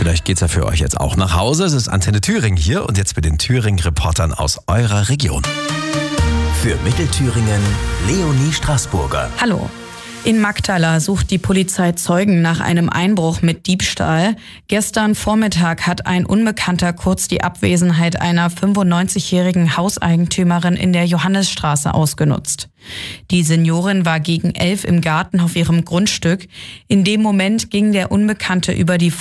Vielleicht geht's ja für euch jetzt auch nach Hause. Es ist Antenne Thüringen hier und jetzt mit den Thüringen-Reportern aus eurer Region. Für Mittelthüringen Leonie Straßburger. Hallo. In Magdala sucht die Polizei Zeugen nach einem Einbruch mit Diebstahl. Gestern Vormittag hat ein Unbekannter kurz die Abwesenheit einer 95-jährigen Hauseigentümerin in der Johannesstraße ausgenutzt. Die Seniorin war gegen 11 im Garten auf ihrem Grundstück. In dem Moment ging der Unbekannte über die